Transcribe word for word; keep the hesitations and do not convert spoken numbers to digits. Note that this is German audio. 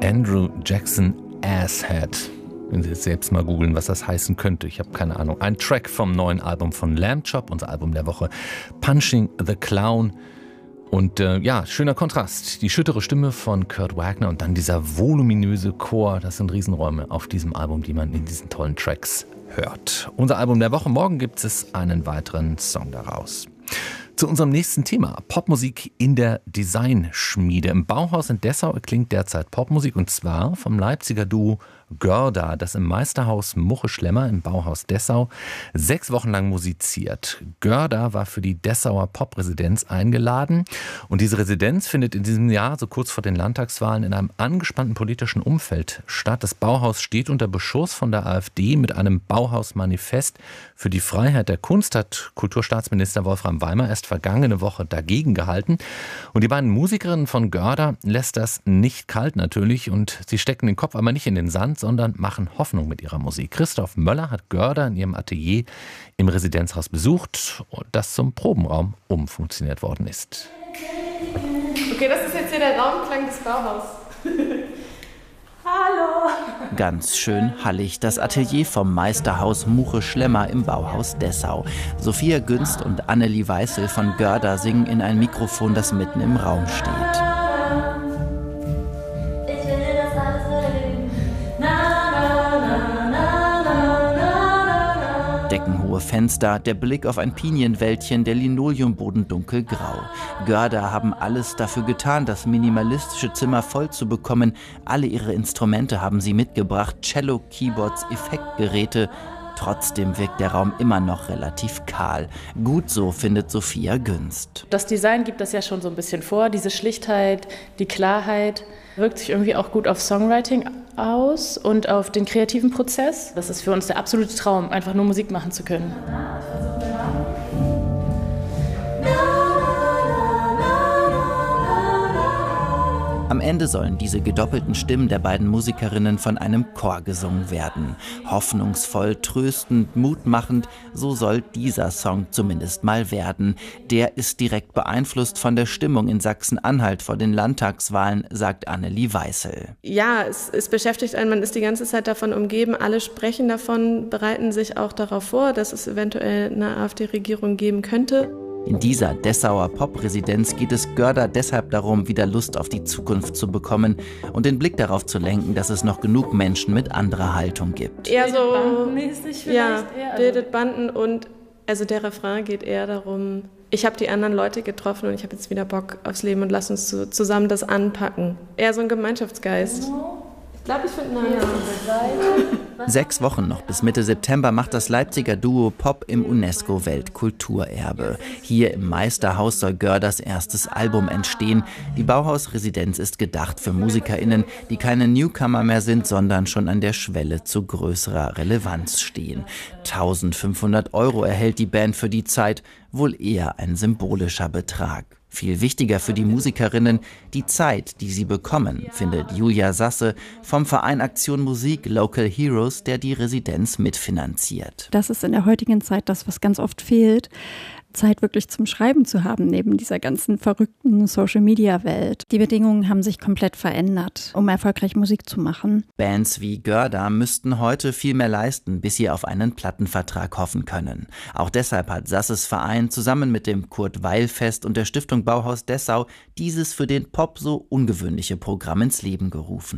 Andrew Jackson Asshead. Wenn Sie jetzt selbst mal googeln, was das heißen könnte. Ich habe keine Ahnung. Ein Track vom neuen Album von Lamb Chop, unser Album der Woche. Punching the Clown. Und äh, ja, schöner Kontrast. Die schüttere Stimme von Kurt Wagner und dann dieser voluminöse Chor. Das sind Riesenräume auf diesem Album, die man in diesen tollen Tracks hört. Unser Album der Woche. Morgen gibt es einen weiteren Song daraus. Zu unserem nächsten Thema. Popmusik in der Designschmiede. Im Bauhaus in Dessau erklingt derzeit Popmusik und zwar vom Leipziger Duo Görda, das im Meisterhaus Muche-Schlemmer im Bauhaus Dessau sechs Wochen lang musiziert. Görda war für die Dessauer Popresidenz eingeladen und diese Residenz findet in diesem Jahr, so kurz vor den Landtagswahlen, in einem angespannten politischen Umfeld statt. Das Bauhaus steht unter Beschuss von der AfD mit einem Bauhaus-Manifest für die Freiheit der Kunst, hat Kulturstaatsminister Wolfram Weimer erst vergangene Woche dagegen gehalten. Und die beiden Musikerinnen von Görda lässt das nicht kalt natürlich und sie stecken den Kopf aber nicht in den Sand, sondern machen Hoffnung mit ihrer Musik. Christoph Möller hat Görda in ihrem Atelier im Residenzhaus besucht, das zum Probenraum umfunktioniert worden ist. Okay, das ist jetzt hier der Raumklang des Bauhaus. Hallo! Ganz schön hallig, das Atelier vom Meisterhaus Muche-Schlemmer im Bauhaus Dessau. Sophia Günst und Annelie Weißel von Görda singen in ein Mikrofon, das mitten im Raum steht. Deckenhohe Fenster, der Blick auf ein Pinienwäldchen, der Linoleumboden dunkelgrau. Görda haben alles dafür getan, das minimalistische Zimmer voll zu bekommen. Alle ihre Instrumente haben sie mitgebracht, Cello, Keyboards, Effektgeräte. Trotzdem wirkt der Raum immer noch relativ kahl. Gut so, findet Sophia Günst. Das Design gibt das ja schon so ein bisschen vor. Diese Schlichtheit, die Klarheit wirkt sich irgendwie auch gut auf Songwriting aus und auf den kreativen Prozess. Das ist für uns der absolute Traum, einfach nur Musik machen zu können. Am Ende sollen diese gedoppelten Stimmen der beiden Musikerinnen von einem Chor gesungen werden. Hoffnungsvoll, tröstend, mutmachend, so soll dieser Song zumindest mal werden. Der ist direkt beeinflusst von der Stimmung in Sachsen-Anhalt vor den Landtagswahlen, sagt Annelie Weißel. Ja, es, es beschäftigt einen, man ist die ganze Zeit davon umgeben, alle sprechen davon, bereiten sich auch darauf vor, dass es eventuell eine AfD-Regierung geben könnte. In dieser Dessauer Popresidenz geht es Görda deshalb darum, wieder Lust auf die Zukunft zu bekommen und den Blick darauf zu lenken, dass es noch genug Menschen mit anderer Haltung gibt. Eher so, bandenmäßig vielleicht? Ja, eher, also bildet Banden und also der Refrain geht eher darum, ich habe die anderen Leute getroffen und ich habe jetzt wieder Bock aufs Leben und lass uns zu, zusammen das anpacken. Eher so ein Gemeinschaftsgeist. Ich glaube, ich finde eine ja. Sechs Wochen noch bis Mitte September macht das Leipziger Duo Pop im UNESCO-Weltkulturerbe. Hier im Meisterhaus soll Gördas erstes Album entstehen. Die Bauhaus-Residenz ist gedacht für MusikerInnen, die keine Newcomer mehr sind, sondern schon an der Schwelle zu größerer Relevanz stehen. eintausendfünfhundert Euro erhält die Band für die Zeit, wohl eher ein symbolischer Betrag. Viel wichtiger für die Musikerinnen die Zeit, die sie bekommen, findet Julia Sasse vom Verein Aktion Musik Local Heroes, der die Residenz mitfinanziert. Das ist in der heutigen Zeit das, was ganz oft fehlt, Zeit wirklich zum Schreiben zu haben, neben dieser ganzen verrückten Social-Media-Welt. Die Bedingungen haben sich komplett verändert, um erfolgreich Musik zu machen. Bands wie Görda müssten heute viel mehr leisten, bis sie auf einen Plattenvertrag hoffen können. Auch deshalb hat Sasses Verein zusammen mit dem Kurt-Weil-Fest und der Stiftung Bauhaus Dessau dieses für den Pop so ungewöhnliche Programm ins Leben gerufen.